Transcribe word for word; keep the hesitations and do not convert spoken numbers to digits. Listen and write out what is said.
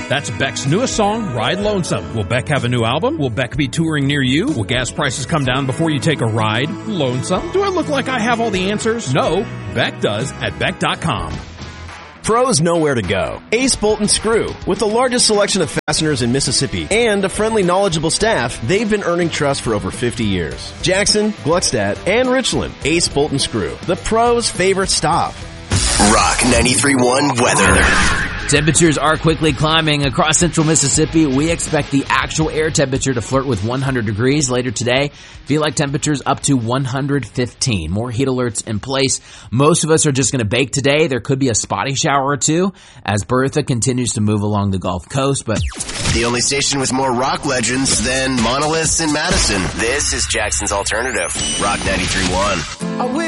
That's Beck's newest song, Ride Lonesome. Will Beck have a new album? Will Beck be touring near you? Will gas prices come down before you take a ride? Lonesome? Do I look like I have all the answers? No, Beck does at Beck dot com. Pros know where to go. Ace Bolt and Screw. With the largest selection of fasteners in Mississippi and a friendly, knowledgeable staff, they've been earning trust for over fifty years. Jackson, Gluckstadt, and Richland. Ace Bolt and Screw. The pros' favorite stop. Rock ninety-three point one weather. Temperatures are quickly climbing across central Mississippi. We expect the actual air temperature to flirt with one hundred degrees later today. Feel like temperatures up to one hundred fifteen. More heat alerts in place. Most of us are just going to bake today. There could be a spotty shower or two as Bertha continues to move along the Gulf Coast. But the only station with more rock legends than monoliths in Madison. This is Jackson's Alternative. Rock ninety-three point one.